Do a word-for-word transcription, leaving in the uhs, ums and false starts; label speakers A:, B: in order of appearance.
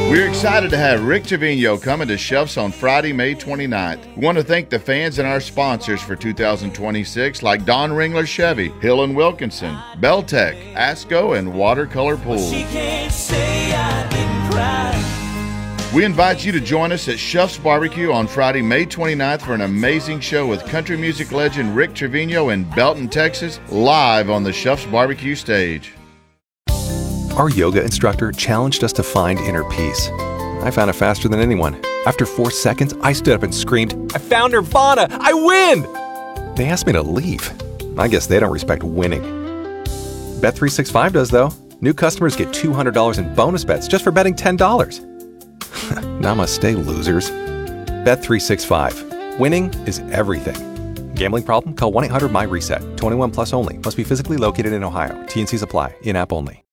A: We're excited to have Rick Trevino coming to Shelfs on Friday, May twenty-ninth. We want to thank the fans and our sponsors for two thousand twenty-six, like Don Ringler Chevy, Hill and Wilkinson, Beltec, Asco, and Watercolor Pool.
B: She can't say I didn't cry.
A: We invite you to join us at Shelfs Barbecue on Friday, May twenty-ninth for an amazing show with country music legend Rick Trevino in Belton, Texas, live on the Shelfs Barbecue stage.
C: Our yoga instructor challenged us to find inner peace. I found it faster than anyone. After four seconds, I stood up and screamed, "I found Nirvana! I win!" They asked me to leave. I guess they don't respect winning. Bet three sixty-five does, though. New customers get two hundred dollars in bonus bets just for betting ten dollars. Namaste, losers. Bet three sixty-five. Winning is everything. Gambling problem? Call one eight hundred M Y RESET. twenty-one plus only. Must be physically located in Ohio. T and Cs apply. In-app only.